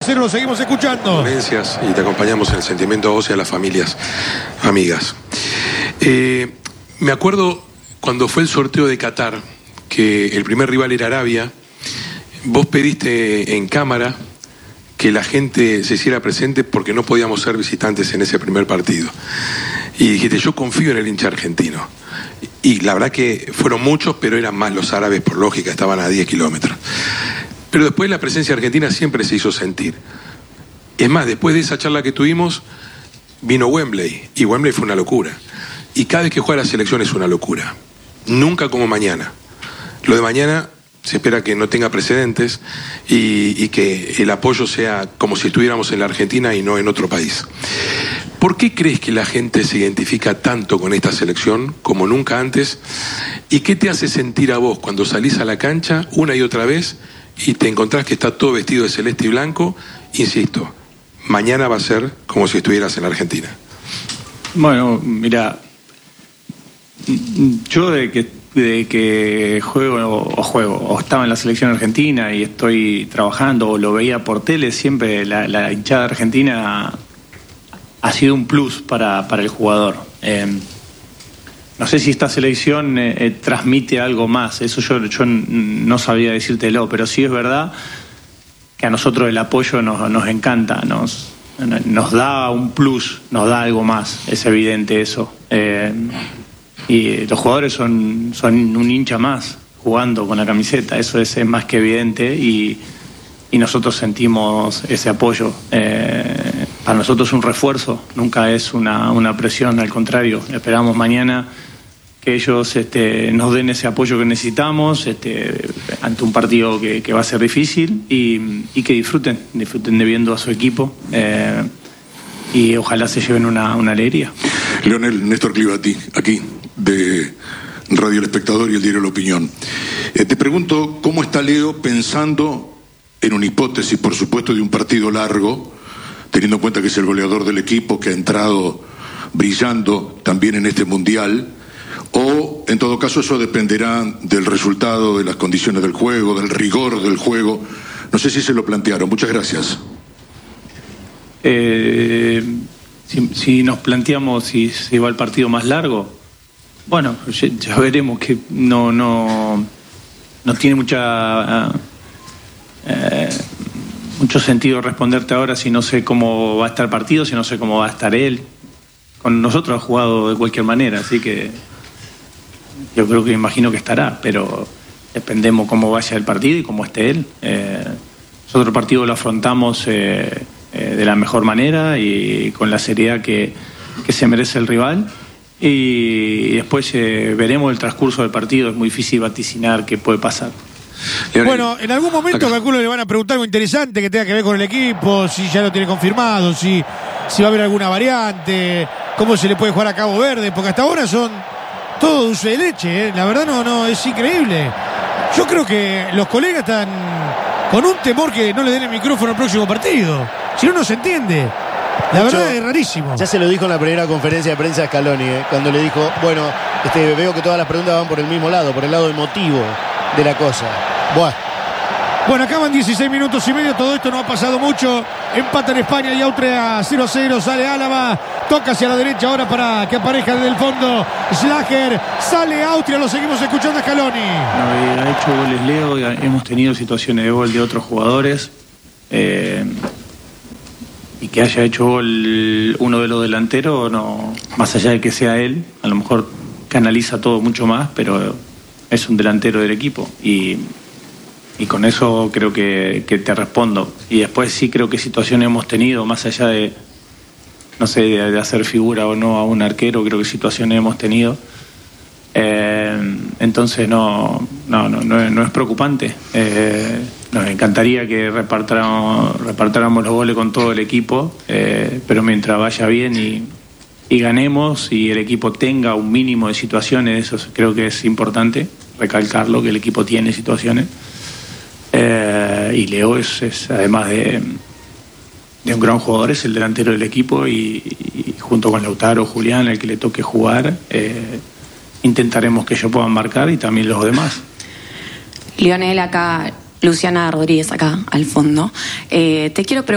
0, lo seguimos escuchando. Y te acompañamos en el sentimiento óseo a las familias amigas. Me acuerdo cuando fue el sorteo de Qatar, que el primer rival era Arabia, vos pediste en cámara que la gente se hiciera presente porque no podíamos ser visitantes en ese primer partido. Y dijiste, yo confío en el hincha argentino. Y la verdad que fueron muchos, pero eran más los árabes, por lógica, estaban a 10 kilómetros. Pero después la presencia argentina siempre se hizo sentir. Es más, después de esa charla que tuvimos, vino Wembley, y Wembley fue una locura. Y cada vez que juega la selección es una locura. Nunca como mañana. Lo de mañana se espera que no tenga precedentes y que el apoyo sea como si estuviéramos en la Argentina y no en otro país. ¿Por qué crees que la gente se identifica tanto con esta selección como nunca antes? ¿Y qué te hace sentir a vos cuando salís a la cancha una y otra vez y te encontrás que está todo vestido de celeste y blanco? Insisto, mañana va a ser como si estuvieras en la Argentina. Bueno, mira, yo de que juego o estaba en la selección argentina y estoy trabajando o lo veía por tele, siempre la hinchada argentina ha sido un plus para el jugador. No sé si esta selección transmite algo más, eso yo no sabía decírtelo, pero sí es verdad que a nosotros el apoyo nos encanta, nos da un plus, nos da algo más, es evidente eso. Y los jugadores son un hincha más jugando con la camiseta, eso es más que evidente y nosotros sentimos ese apoyo. Para nosotros es un refuerzo, nunca es una presión, al contrario, esperamos mañana que ellos nos den ese apoyo que necesitamos ante un partido que va a ser difícil y que disfruten de viendo a su equipo y ojalá se lleven una alegría. Leonel, Néstor Clivati, aquí de Radio El Espectador y el diario La Opinión. Te pregunto cómo está Leo pensando en una hipótesis, por supuesto, de un partido largo, teniendo en cuenta que es el goleador del equipo, que ha entrado brillando también en este Mundial, o en todo caso eso dependerá del resultado, de las condiciones del juego, del rigor del juego. No sé si se lo plantearon. Muchas gracias. Si nos planteamos si se va el partido más largo, bueno, ya veremos, que no tiene mucho sentido responderte ahora si no sé cómo va a estar el partido, si no sé cómo va a estar él. Con nosotros ha jugado de cualquier manera, así que yo creo que imagino que estará, pero dependemos cómo vaya el partido y cómo esté él. Nosotros el partido lo afrontamos de la mejor manera y con la seriedad que se merece el rival, y después veremos el transcurso del partido. Es muy difícil vaticinar qué puede pasar. Bueno, en algún momento calculo le van a preguntar algo interesante que tenga que ver con el equipo, si ya lo tiene confirmado, si va a haber alguna variante, cómo se le puede jugar a Cabo Verde, porque hasta ahora son todo dulce de leche, La verdad no, es increíble. Yo creo que los colegas están con un temor que no le den el micrófono al próximo partido, si no se entiende. La verdad es rarísimo. Ya se lo dijo en la primera conferencia de prensa a Scaloni, cuando le dijo, bueno, veo que todas las preguntas van por el mismo lado, por el lado emotivo de la cosa. Bueno, acaban 16 minutos y medio, todo esto no ha pasado mucho. Empatan España y Austria 0-0, sale Álava, toca hacia la derecha ahora para que aparezca desde el fondo Schlager, sale Austria, lo seguimos escuchando a Scaloni. Ha hecho goles Leo, hemos tenido situaciones de gol de otros jugadores, y que haya hecho gol uno de los delanteros, no, más allá de que sea él, a lo mejor canaliza todo mucho más, pero es un delantero del equipo y con eso creo que te respondo. Y después sí creo que situaciones hemos tenido, más allá de, no sé, de hacer figura o no a un arquero, creo que situaciones hemos tenido. Entonces no es preocupante. Nos encantaría que repartáramos los goles con todo el equipo, pero mientras vaya bien y ganemos y el equipo tenga un mínimo de situaciones, eso creo que es importante recalcarlo, que el equipo tiene situaciones. Y Leo es además de un gran jugador, es el delantero del equipo y junto con Lautaro, Julián, el que le toque jugar, intentaremos que ellos puedan marcar y también los demás. Lionel, acá Luciana Rodríguez, acá al fondo. Te quiero preguntar